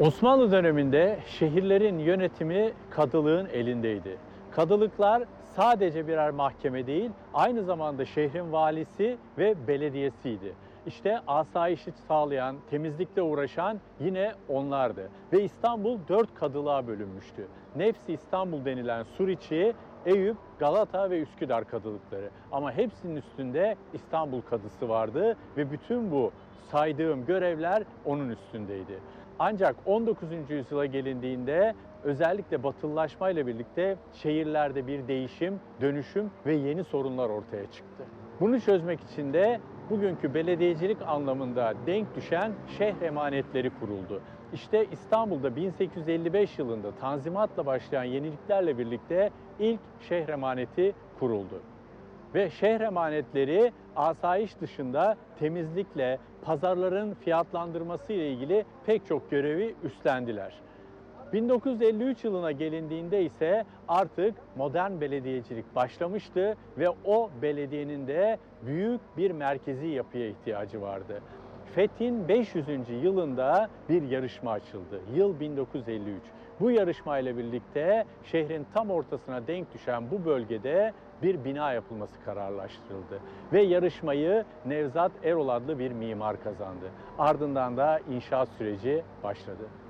Osmanlı döneminde şehirlerin yönetimi kadılığın elindeydi. Kadılıklar sadece birer mahkeme değil, aynı zamanda şehrin valisi ve belediyesiydi. İşte asayişi sağlayan, temizlikle uğraşan yine onlardı. Ve İstanbul 4 kadılığa bölünmüştü. Nefs-i İstanbul denilen Suriçi, Eyüp, Galata ve Üsküdar kadılıkları. Ama hepsinin üstünde İstanbul kadısı vardı ve bütün bu saydığım görevler onun üstündeydi. Ancak 19. yüzyıla gelindiğinde özellikle batılılaşmayla birlikte şehirlerde bir değişim, dönüşüm ve yeni sorunlar ortaya çıktı. Bunu çözmek için de bugünkü belediyecilik anlamında denk düşen şehir emanetleri kuruldu. İşte İstanbul'da 1855 yılında Tanzimat'la başlayan yeniliklerle birlikte ilk şehir emaneti kuruldu. Ve şehir emanetleri asayiş dışında temizlikle, pazarların fiyatlandırması ile ilgili pek çok görevi üstlendiler. 1953 yılına gelindiğinde ise artık modern belediyecilik başlamıştı ve o belediyenin de büyük bir merkezi yapıya ihtiyacı vardı. Fethin 500. yılında bir yarışma açıldı. Yıl 1953. Bu yarışmayla birlikte şehrin tam ortasına denk düşen bu bölgede bir bina yapılması kararlaştırıldı. Ve yarışmayı Nevzat Erol adlı bir mimar kazandı. Ardından da inşaat süreci başladı.